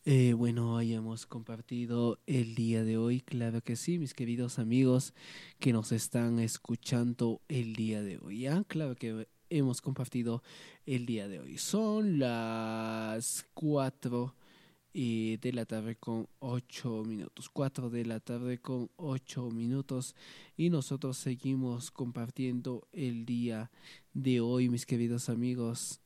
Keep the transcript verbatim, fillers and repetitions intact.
Eh, bueno, hayamos compartido el día de hoy, claro que sí, mis queridos amigos que nos están escuchando el día de hoy. Ya, claro que hemos compartido el día de hoy. Son las cuatro eh, de la tarde con ocho minutos, cuatro de la tarde con ocho minutos y nosotros seguimos compartiendo el día de hoy, mis queridos amigos.